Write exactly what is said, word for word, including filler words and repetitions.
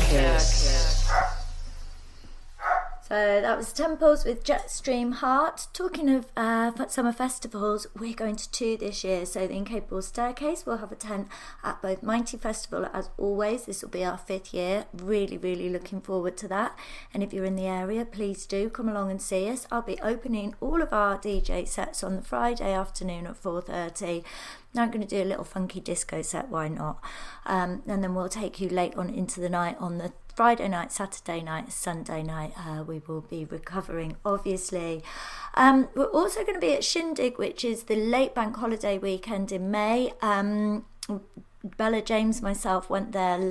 Circus. So that was Temples with Jetstream Heart. Talking of uh, summer festivals, we're going to two this year. So the Incapable Staircase will have a tent at both Mighty Festival as always. This will be our fifth year. Really, really looking forward to that. And if you're in the area, please do come along and see us. I'll be opening all of our D J sets on the Friday afternoon at four thirty. Now I'm going to do a little funky disco set, why not? Um, and then we'll take you late on into the night on the Friday night, Saturday night, Sunday night. Uh, we will be recovering, obviously. Um, we're also going to be at Shindig, which is the late bank holiday weekend in May. Um, Bella James, myself, went there